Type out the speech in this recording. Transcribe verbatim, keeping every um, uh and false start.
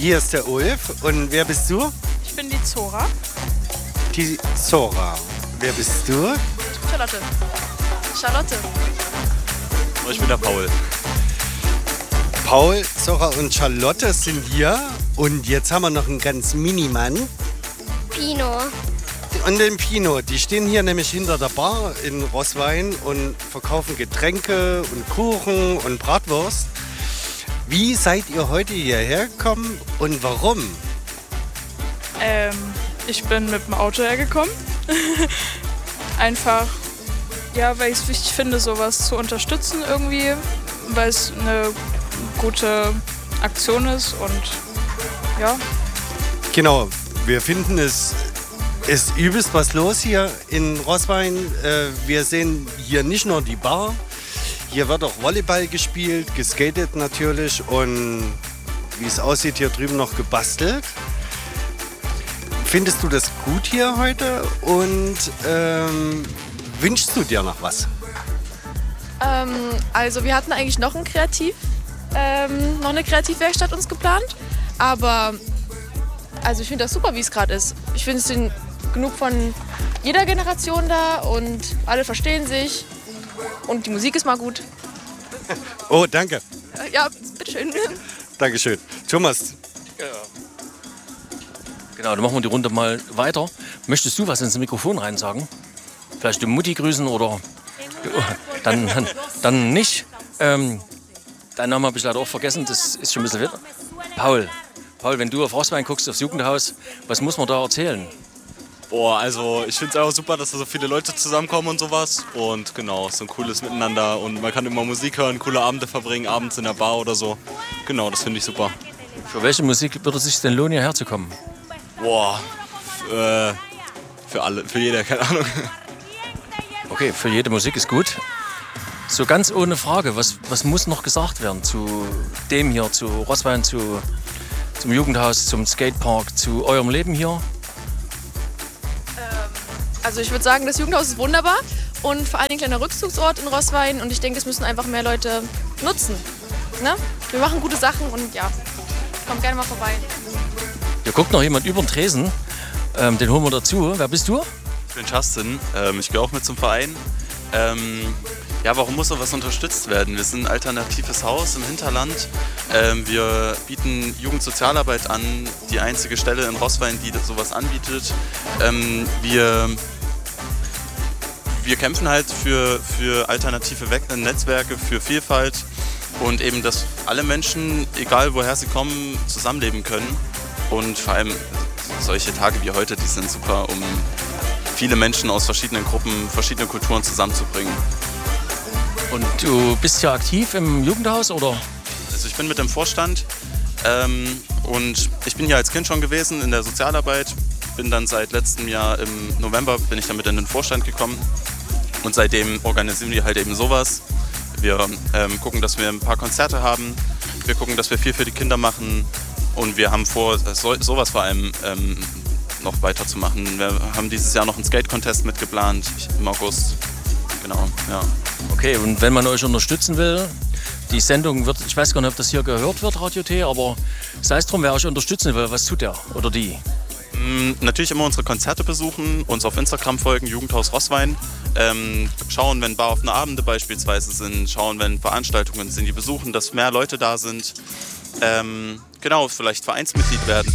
hier ist der Ulf. Und wer bist du? Ich bin die Zora. Die Zora. Wer bist du? Charlotte. Charlotte. Und ich bin der Paul. Paul, Zora und Charlotte sind hier. Und jetzt haben wir noch einen ganz Minimann. Pino. Und den Pino. Die stehen hier nämlich hinter der Bar in Roßwein und verkaufen Getränke und Kuchen und Bratwurst. Wie seid ihr heute hierher gekommen und warum? Ähm, ich bin mit dem Auto hergekommen. Einfach, ja, weil ich es wichtig finde, sowas zu unterstützen irgendwie, weil es eine gute Aktion ist und ja. Genau, wir finden es ist übelst was los hier in Roßwein. Äh, wir sehen hier nicht nur die Bar, hier wird auch Volleyball gespielt, geskatet natürlich und wie es aussieht, hier drüben noch gebastelt. Findest du das gut hier heute und ähm, wünschst du dir noch was? Ähm, also wir hatten eigentlich noch ein Kreativ, ähm, noch eine Kreativwerkstatt uns geplant, aber also ich finde das super, wie es gerade ist. Ich finde, es sind genug von jeder Generation da und alle verstehen sich und die Musik ist mal gut. Oh, danke. Äh, ja, bitteschön. Dankeschön. Thomas. Ja. Genau, dann machen wir die Runde mal weiter. Möchtest du was ins Mikrofon rein sagen? Vielleicht die Mutti grüßen oder dann, dann, dann nicht. Ähm, deinen Namen habe ich leider auch vergessen, das ist schon ein bisschen wieder. Paul. Paul, wenn du auf Roßwein guckst, aufs Jugendhaus, was muss man da erzählen? Boah, also ich finde es einfach super, dass da so viele Leute zusammenkommen und sowas. Und genau, so ein cooles Miteinander. Und man kann immer Musik hören, coole Abende verbringen, abends in der Bar oder so. Genau, das finde ich super. Für welche Musik würde es sich denn lohnen, hierher zu kommen? Boah, f- äh, für alle, für jeder, keine Ahnung. Okay, für jede Musik ist gut. So ganz ohne Frage, was, was muss noch gesagt werden zu dem hier, zu Roßwein, zu, zum Jugendhaus, zum Skatepark, zu eurem Leben hier? Also ich würde sagen, das Jugendhaus ist wunderbar und vor allem ein kleiner Rückzugsort in Roßwein und ich denke, es müssen einfach mehr Leute nutzen. Ne? Wir machen gute Sachen und ja, kommt gerne mal vorbei. Hier guckt noch jemand über den Tresen, ähm, den holen wir dazu. Wer bist du? Ich bin Justin, ähm, ich gehe auch mit zum Verein. Ähm, ja, warum muss sowas unterstützt werden? Wir sind ein alternatives Haus im Hinterland. Ähm, wir bieten Jugendsozialarbeit an, die einzige Stelle in Roßwein, die sowas anbietet. Ähm, wir, wir kämpfen halt für, für alternative We- Netzwerke, für Vielfalt und eben, dass alle Menschen, egal woher sie kommen, zusammenleben können. Und vor allem solche Tage wie heute, die sind super, um viele Menschen aus verschiedenen Gruppen, verschiedene Kulturen zusammenzubringen. Und du bist ja aktiv im Jugendhaus, oder? Also ich bin mit im Vorstand ähm, und ich bin hier als Kind schon gewesen in der Sozialarbeit. Bin dann seit letztem Jahr im November bin ich dann mit in den Vorstand gekommen und seitdem organisieren wir halt eben sowas. Wir ähm, gucken, dass wir ein paar Konzerte haben. Wir gucken, dass wir viel für die Kinder machen und wir haben vor, so, sowas vor allem ähm, noch weiterzumachen. Wir haben dieses Jahr noch einen Skate-Contest mitgeplant im August. Genau, ja. Okay, und wenn man euch unterstützen will, die Sendung wird, ich weiß gar nicht, ob das hier gehört wird, Radio T, aber sei es drum, wer euch unterstützen will, was tut der oder die? Mm, natürlich immer unsere Konzerte besuchen, uns auf Instagram folgen, Jugendhaus Roßwein. Ähm, schauen, wenn baroffene Abende beispielsweise sind, schauen, wenn Veranstaltungen sind, die besuchen, dass mehr Leute da sind. Ähm, genau, vielleicht Vereinsmitglied werden.